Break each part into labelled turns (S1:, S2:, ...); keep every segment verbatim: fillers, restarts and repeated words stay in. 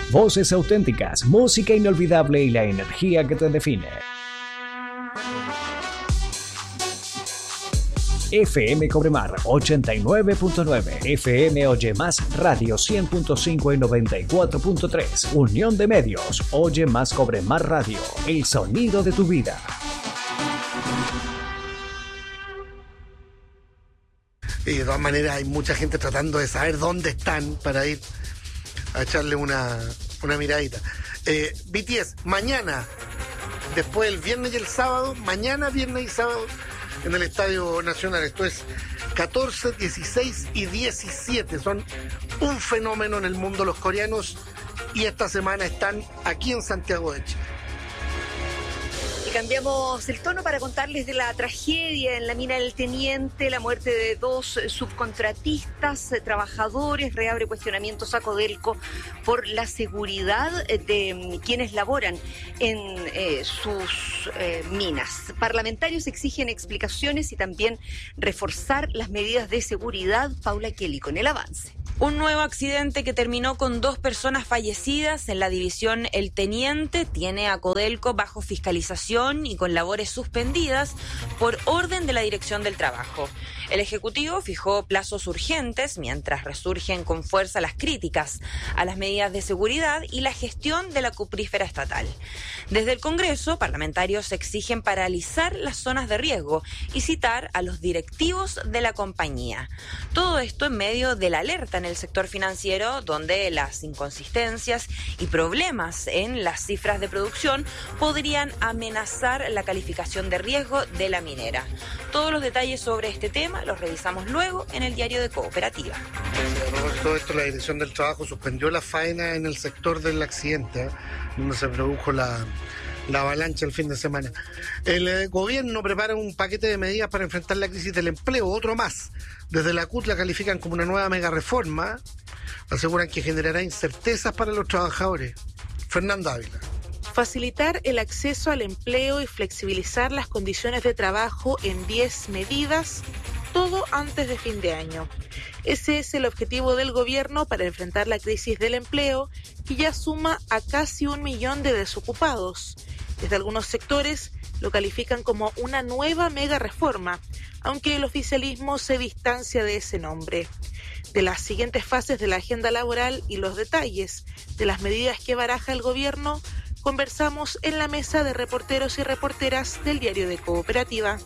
S1: Voces auténticas, música inolvidable y la energía que te define. F M Cobremar ochenta y nueve punto nueve, F M Oye Más Radio cien punto cinco y noventa y cuatro punto tres. Unión de Medios, Oye Más Cobremar Radio, el sonido de tu vida.
S2: Y de todas maneras hay mucha gente tratando de saber dónde están para ir a echarle una, una miradita. Eh, B T S, mañana, después el viernes y el sábado, mañana, viernes y sábado, en el Estadio Nacional. Esto es catorce, dieciséis y diecisiete. Son un fenómeno en el mundo los coreanos y esta semana están aquí en Santiago de Chile.
S3: Y cambiamos el tono para contarles de la tragedia en la mina del Teniente, la muerte de dos subcontratistas, trabajadores, reabre cuestionamientos a Codelco por la seguridad de quienes laboran en eh, sus eh, minas. Parlamentarios exigen explicaciones y también reforzar las medidas de seguridad. Paula Kelly con el avance.
S4: Un nuevo accidente que terminó con dos personas fallecidas en la división El Teniente tiene a Codelco bajo fiscalización y con labores suspendidas por orden de la Dirección del Trabajo. El Ejecutivo fijó plazos urgentes mientras resurgen con fuerza las críticas a las medidas de seguridad y la gestión de la cuprífera estatal. Desde el Congreso, parlamentarios exigen paralizar las zonas de riesgo y citar a los directivos de la compañía. Todo esto en medio de la alerta en el sector financiero, donde las inconsistencias y problemas en las cifras de producción podrían amenazar la calificación de riesgo de la minera. Todos los detalles sobre este tema los revisamos luego en el diario de Cooperativa.
S2: A propósito de esto, la Dirección del Trabajo suspendió la faena en el sector del accidente, ¿eh? donde se produjo la, la avalancha el fin de semana. El eh, gobierno prepara un paquete de medidas para enfrentar la crisis del empleo, otro más. Desde la C U T la califican como una nueva mega reforma. Aseguran que generará incertezas para los trabajadores. Fernanda Ávila.
S5: Facilitar el acceso al empleo y flexibilizar las condiciones de trabajo en diez medidas, todo antes de fin de año. Ese es el objetivo del gobierno para enfrentar la crisis del empleo, que ya suma a casi un millón de desocupados. Desde algunos sectores lo califican como una nueva mega reforma, aunque el oficialismo se distancia de ese nombre. De las siguientes fases de la agenda laboral y los detalles de las medidas que baraja el gobierno, conversamos en la mesa de reporteros y reporteras del diario de Cooperativa.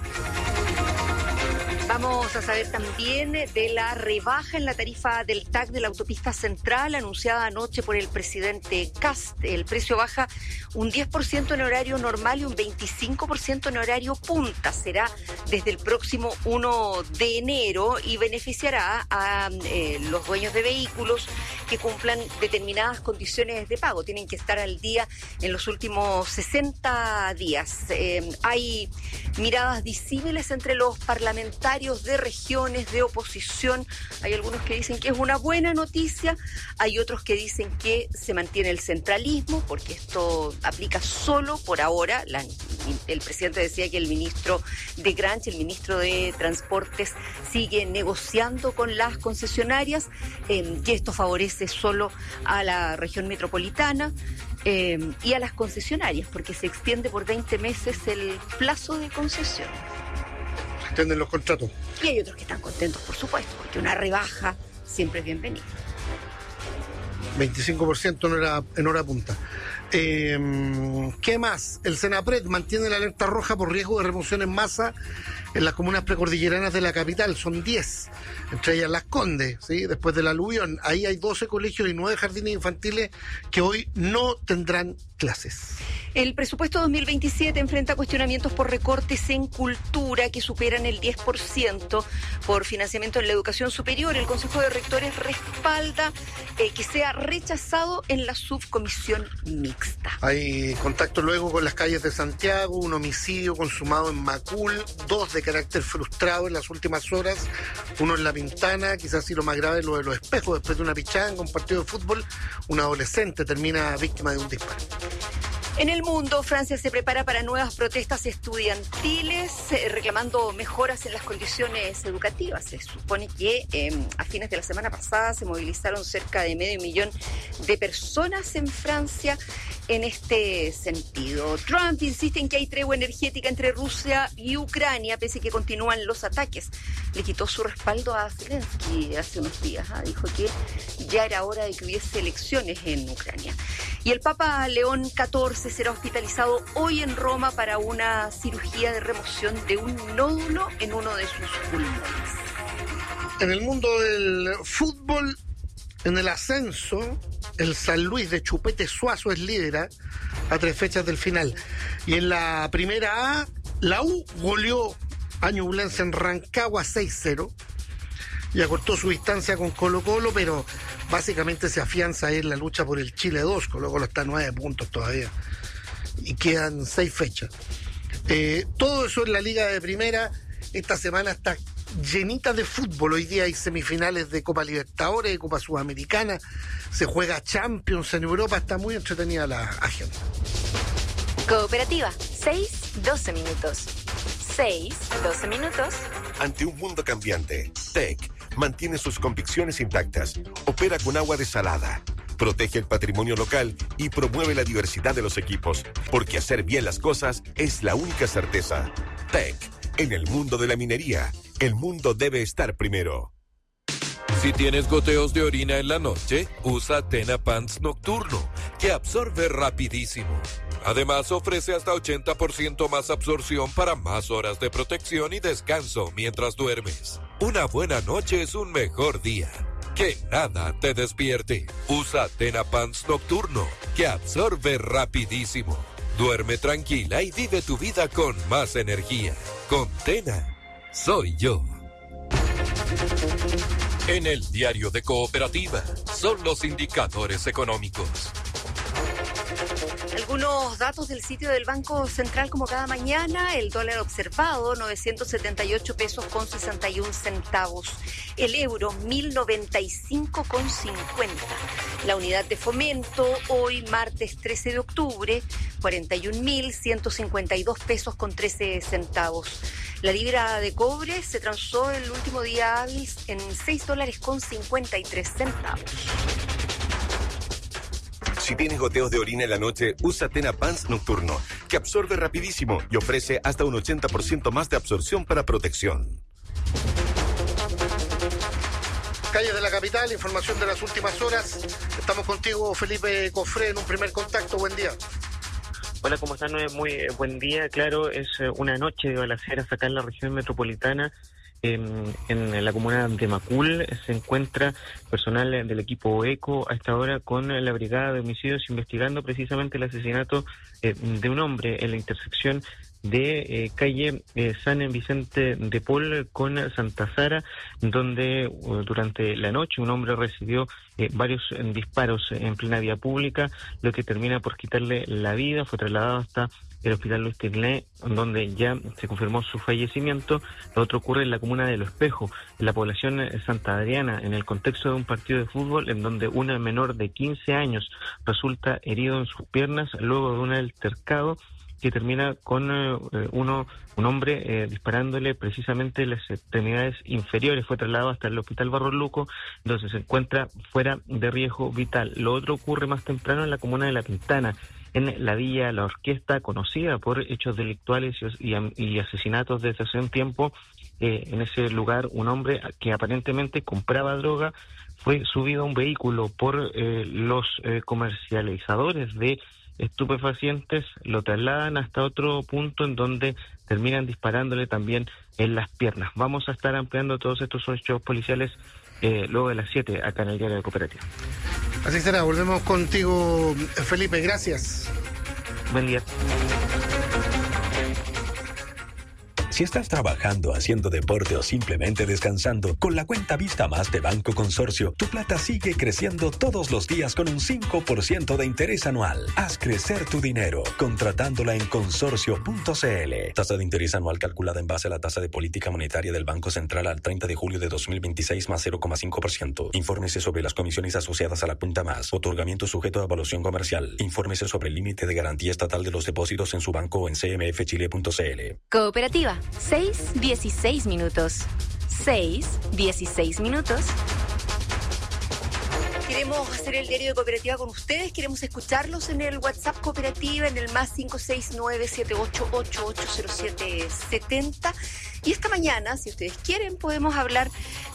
S3: Vamos a saber también de la rebaja en la tarifa del T A C de la autopista central anunciada anoche por el presidente Kast. El precio baja un diez por ciento en horario normal y un veinticinco por ciento en horario punta. Será desde el próximo primero de enero y beneficiará a eh, los dueños de vehículos que cumplan determinadas condiciones de pago. Tienen que estar al día en los últimos sesenta días. Eh, hay miradas disímiles entre los parlamentarios de regiones, de oposición. Hay algunos que dicen que es una buena noticia, hay otros que dicen que se mantiene el centralismo, porque esto aplica solo por ahora. La, el presidente decía que el ministro de Granch, el ministro de Transportes, sigue negociando con las concesionarias, eh, que esto favorece solo a la región metropolitana eh, y a las concesionarias, porque se extiende por veinte meses el plazo de concesión.
S2: Extienden los contratos.
S3: Y hay otros que están contentos, por supuesto, porque una rebaja siempre es bienvenida.
S2: veinticinco por ciento en hora, en hora punta. Eh, ¿Qué más? El Senapred mantiene la alerta roja por riesgo de remoción en masa en las comunas precordilleranas de la capital. Son diez, entre ellas Las Condes, ¿sí? Después del aluvión. Ahí hay doce colegios y nueve jardines infantiles que hoy no tendrán clases.
S3: El presupuesto dos mil veintisiete enfrenta cuestionamientos por recortes en cultura que superan el diez por ciento por financiamiento en la educación superior. El Consejo de Rectores respalda eh, que sea rechazado en la subcomisión mixta.
S2: Hay contacto luego con las calles de Santiago, un homicidio consumado en Macul, dos de carácter frustrado en las últimas horas, uno en La Pintana, quizás sí lo más grave es lo de Los Espejos, después de una pichanga, un partido de fútbol, un adolescente termina víctima de un disparo.
S3: En el mundo, Francia se prepara para nuevas protestas estudiantiles eh, reclamando mejoras en las condiciones educativas. Se supone que eh, a fines de la semana pasada se movilizaron cerca de medio millón de personas en Francia en este sentido. Trump insiste en que hay tregua energética entre Rusia y Ucrania, pese a que continúan los ataques. Le quitó su respaldo a Zelensky hace unos días. ¿eh? Dijo que ya era hora de que hubiese elecciones en Ucrania. Y el Papa León catorce será hospitalizado hoy en Roma para una cirugía de remoción de un nódulo en uno de sus pulmones.
S2: En el mundo del fútbol, en el ascenso, el San Luis de Chupete Suazo es líder ¿eh? a tres fechas del final. Y en la primera A, la U goleó a Ñublense en Rancagua seis cero y acortó su distancia con Colo-Colo, pero básicamente se afianza en la lucha por el Chile dos. Colo-Colo está a nueve puntos todavía y quedan seis fechas. Eh, todo eso en la Liga de Primera. Esta semana está llenita de fútbol. Hoy día hay semifinales de Copa Libertadores, de Copa Sudamericana, se juega Champions en Europa, está muy entretenida la agenda.
S6: Cooperativa, seis doce minutos. seis doce minutos.
S7: Ante un mundo cambiante, T E C mantiene sus convicciones intactas, opera con agua desalada, protege el patrimonio local y promueve la diversidad de los equipos, porque hacer bien las cosas es la única certeza. T E C, en el mundo de la minería, el mundo debe estar primero.
S8: Si tienes goteos de orina en la noche, usa Tena Pants Nocturno, que absorbe rapidísimo. Además, ofrece hasta ochenta por ciento más absorción para más horas de protección y descanso mientras duermes. Una buena noche es un mejor día. Que nada te despierte. Usa Tena Pants Nocturno, que absorbe rapidísimo. Duerme tranquila y vive tu vida con más energía. Con Tena, soy yo. En el diario de Cooperativa, son los indicadores económicos.
S3: Algunos datos del sitio del Banco Central como cada mañana. El dólar observado, novecientos setenta y ocho pesos con sesenta y un centavos. El euro, mil noventa y cinco con cincuenta. La unidad de fomento, hoy martes trece de octubre, cuarenta y un mil ciento cincuenta y dos pesos con trece centavos. La libra de cobre se transó el último día hábil en seis dólares con cincuenta y tres centavos.
S7: Si tienes goteos de orina en la noche, usa Tena Pants Nocturno, que absorbe rapidísimo y ofrece hasta un ochenta por ciento más de absorción para protección.
S2: Calles de la capital, información de las últimas horas. Estamos contigo, Felipe Cofré, en un primer contacto. Buen día.
S9: Hola, ¿cómo están? Muy buen día. Claro, es una noche de balaceras acá en la región metropolitana. En, en la comuna de Macul se encuentra personal del equipo ECO a esta hora con la brigada de homicidios investigando precisamente el asesinato eh, de un hombre en la intersección de eh, calle eh, San Vicente de Paul con Santa Sara, donde uh, durante la noche un hombre recibió eh, varios eh, disparos en plena vía pública, lo que termina por quitarle la vida. Fue trasladado hasta el hospital Luis Tirné, donde ya se confirmó su fallecimiento. Lo otro ocurre en la comuna de Lo Espejo, en la población Santa Adriana, en el contexto de un partido de fútbol en donde una menor de quince años resulta herido en sus piernas luego de un altercado que termina con eh, uno un hombre eh, disparándole precisamente las extremidades inferiores. Fue trasladado hasta el hospital Barro Luco, donde se encuentra fuera de riesgo vital. Lo otro ocurre más temprano en la comuna de La Pintana, en la Villa La Orquesta, conocida por hechos delictuales y, y, y asesinatos desde hace un tiempo. Eh, en ese lugar, un hombre que aparentemente compraba droga fue subido a un vehículo por eh, los eh, comercializadores de estupefacientes, lo trasladan hasta otro punto en donde terminan disparándole también en las piernas. Vamos a estar ampliando todos estos hechos policiales eh, luego de las siete acá en el diario de Cooperativa.
S2: Así será, volvemos contigo, Felipe, gracias.
S9: Buen día.
S10: Si estás trabajando, haciendo deporte o simplemente descansando, con la cuenta Vista Más de Banco Consorcio, tu plata sigue creciendo todos los días con un cinco por ciento de interés anual. Haz crecer tu dinero contratándola en consorcio punto c l. Tasa de interés anual calculada en base a la tasa de política monetaria del Banco Central al treinta de julio de dos mil veintiséis más cero coma cinco por ciento. Infórmese sobre las comisiones asociadas a la cuenta Más. Otorgamiento sujeto a evaluación comercial. Infórmese sobre el límite de garantía estatal de los depósitos en su banco o en c m f chile punto c l.
S6: Cooperativa, seis dieciséis minutos. seis dieciséis minutos.
S3: Queremos hacer el diario de Cooperativa con ustedes, queremos escucharlos en el WhatsApp Cooperativa, en el más cinco seis nueve siete ocho ocho ocho cero siete siete cero. Y esta mañana, si ustedes quieren, podemos hablar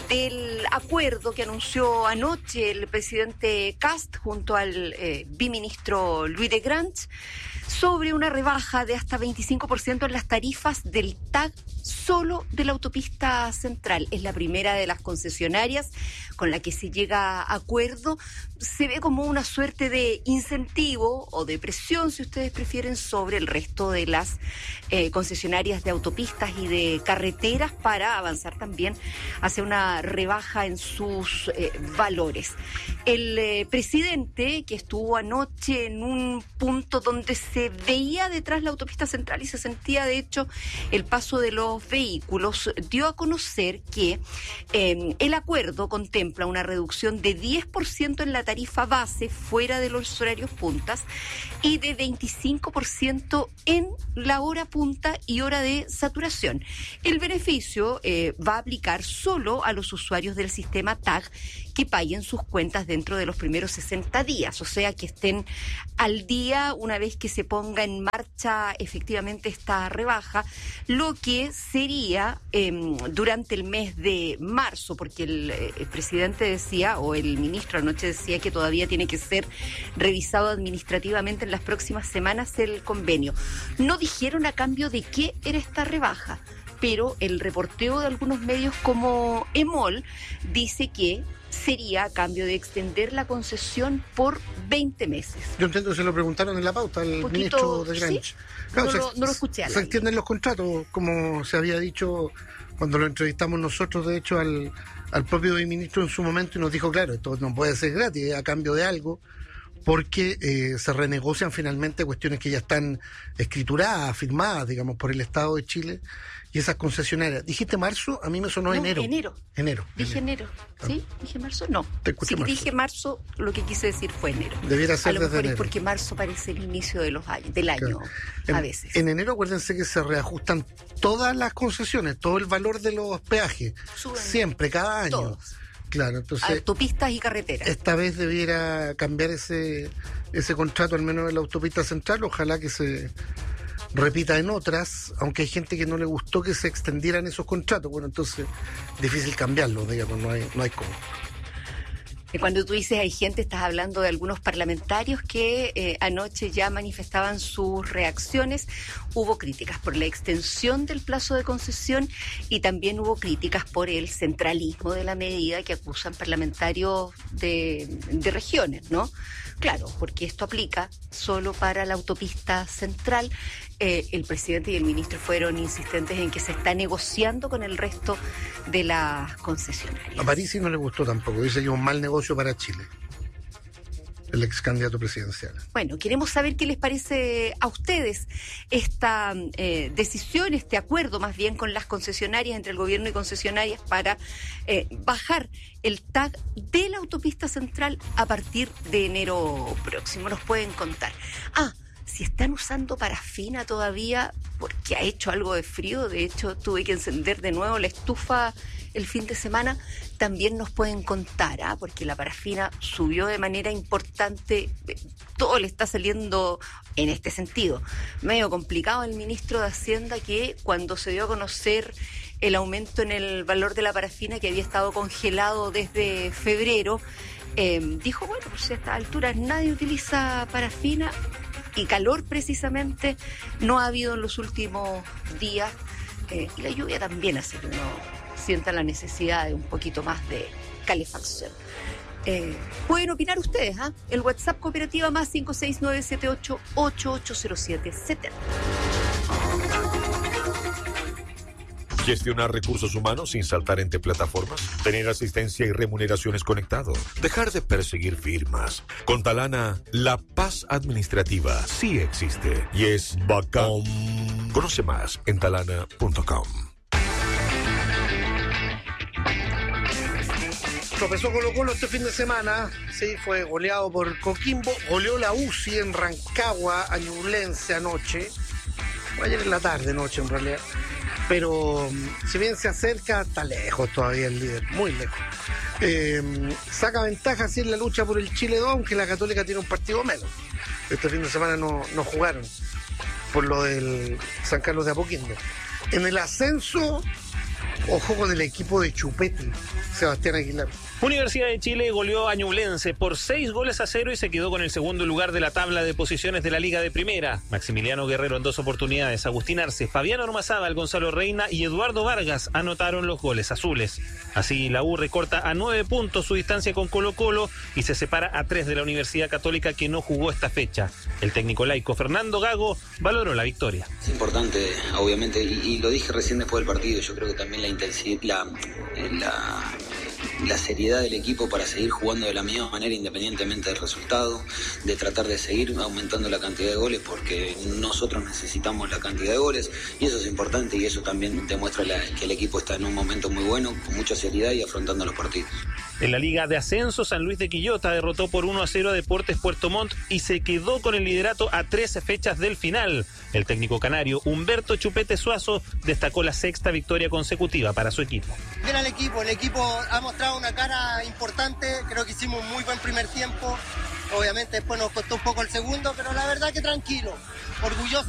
S3: del acuerdo que anunció anoche el presidente Kast junto al eh, biministro Louis de Grange sobre una rebaja de hasta veinticinco por ciento en las tarifas del T A G solo de la autopista central. Es la primera de las concesionarias con la que se llega a acuerdo. Se ve como una suerte de incentivo o de presión, si ustedes prefieren, sobre el resto de las eh, concesionarias de autopistas y de carreteras para avanzar también hacia una rebaja en sus eh, valores. El eh, presidente, que estuvo anoche en un punto donde se veía detrás la autopista central y se sentía, de hecho, el paso de los vehículos, dio a conocer que eh, el acuerdo contempla una reducción de diez por ciento en la tarifa base fuera de los horarios puntas y de veinticinco por ciento en la hora punta y hora de saturación. El beneficio eh, va a aplicar solo a los usuarios del sistema T A G que paguen sus cuentas dentro de los primeros sesenta días, o sea, que estén al día una vez que se ponga en marcha efectivamente esta rebaja, lo que sería eh, durante el mes de marzo, porque el, el presidente decía, o el ministro anoche decía, que todavía tiene que ser revisado administrativamente en las próximas semanas el convenio. No dijeron a cambio de qué era esta rebaja, pero el reporteo de algunos medios como EMOL dice que sería a cambio de extender la concesión por veinte meses.
S2: Yo entiendo que se lo preguntaron en la pauta al
S3: Poquito,
S2: ministro de Grange.
S3: ¿sí?
S2: Claro,
S3: no,
S2: se,
S3: lo, no lo escuché.
S2: Se extienden los contratos, como se había dicho cuando lo entrevistamos nosotros, de hecho, al, al propio ministro en su momento, y nos dijo, claro, esto no puede ser gratis, a cambio de algo, porque eh, se renegocian finalmente cuestiones que ya están escrituradas, firmadas, digamos, por el Estado de Chile y esas concesionarias. ¿Dijiste marzo? A mí me sonó
S3: no,
S2: enero.
S3: enero.
S2: Enero.
S3: Dije enero. enero. ¿Sí? ¿Dije marzo? No.
S2: Te escuché
S3: Si
S2: marzo.
S3: dije marzo, lo que quise decir fue enero.
S2: Debiera ser
S3: a lo
S2: desde
S3: mejor
S2: enero.
S3: Es porque marzo parece el inicio de los años, del año,
S2: claro.
S3: a
S2: en,
S3: veces.
S2: En enero, acuérdense que se reajustan todas las concesiones, todo el valor de los peajes.
S3: Suben
S2: siempre, cada año.
S3: todos.
S2: Claro, entonces
S3: autopistas y carreteras.
S2: Esta vez debiera cambiar ese ese contrato, al menos en la autopista central. Ojalá que se repita en otras, aunque hay gente que no le gustó que se extendieran esos contratos. Bueno, entonces difícil cambiarlo, digamos, no hay no hay cómo.
S3: Cuando tú dices hay gente, estás hablando de algunos parlamentarios que eh, anoche ya manifestaban sus reacciones. Hubo críticas por la extensión del plazo de concesión y también hubo críticas por el centralismo de la medida que acusan parlamentarios de, de regiones, ¿no? Claro, porque esto aplica solo para la autopista central. Eh, el presidente y el ministro fueron insistentes en que se está negociando con el resto de las concesionarias.
S2: A Parisi no le gustó tampoco, dice que es un mal negocio para Chile, el ex candidato presidencial.
S3: Bueno, queremos saber qué les parece a ustedes esta eh, decisión, este acuerdo más bien con las concesionarias, entre el gobierno y concesionarias, para eh, bajar el T A G de la autopista central a partir de enero próximo. Nos pueden contar. Ah, si están usando parafina todavía, porque ha hecho algo de frío, de hecho tuve que encender de nuevo la estufa el fin de semana, también nos pueden contar, ¿ah? Porque la parafina subió de manera importante, todo le está saliendo en este sentido. Medio complicado el ministro de Hacienda, que cuando se dio a conocer el aumento en el valor de la parafina, que había estado congelado desde febrero, eh, dijo, bueno, pues a estas alturas nadie utiliza parafina, y calor precisamente no ha habido en los últimos días, eh, y la lluvia también hace que uno sienta la necesidad de un poquito más de calefacción. Eh, pueden opinar ustedes, ¿ah? ¿eh? El WhatsApp Cooperativa más cinco seis nueve siete ocho ocho ocho cero siete siete.
S8: Gestionar recursos humanos sin saltar entre plataformas. Tener asistencia y remuneraciones conectado. Dejar de perseguir firmas. Con Talana, la paz administrativa sí existe y es bacán. Conoce más en talana punto com.
S2: Tropezó Colo Colo este fin de semana, sí, fue goleado por Coquimbo, goleó la U C I en Rancagua a Ñublense anoche, ayer en la tarde, noche en realidad, pero si bien se acerca, está lejos todavía el líder, muy lejos. Eh, saca ventaja así en la lucha por el Chile dos, aunque la Católica tiene un partido menos. Este fin de semana no, no jugaron por lo del San Carlos de Apoquindo. En el ascenso, ojo con el equipo de Chupete, Sebastián Aguilar.
S11: Universidad de Chile goleó a Ñublense por seis goles a cero y se quedó con el segundo lugar de la tabla de posiciones de la Liga de Primera. Maximiliano Guerrero en dos oportunidades, Agustín Arce, Fabián Ormazábal, Gonzalo Reina y Eduardo Vargas anotaron los goles azules. Así la U recorta a nueve puntos su distancia con Colo Colo y se separa a tres de la Universidad Católica, que no jugó esta fecha. El técnico laico Fernando Gago valoró la victoria.
S12: Es importante, obviamente, y, y lo dije recién después del partido, yo creo que también la intensidad, la, la, la seriedad del equipo para seguir jugando de la misma manera independientemente del resultado, de tratar de seguir aumentando la cantidad de goles, porque nosotros necesitamos la cantidad de goles y eso es importante, y eso también demuestra la, que el equipo está en un momento muy bueno, con mucha seriedad y afrontando los partidos.
S11: En la Liga de Ascenso, San Luis de Quillota derrotó por uno a cero a Deportes Puerto Montt y se quedó con el liderato a trece fechas del final. El técnico canario Humberto Chupete Suazo destacó la sexta victoria consecutiva para su equipo.
S13: Bien al equipo, el equipo ha mostrado una cara importante, creo que hicimos un muy buen primer tiempo, obviamente después nos costó un poco el segundo, pero la verdad que tranquilo, orgulloso.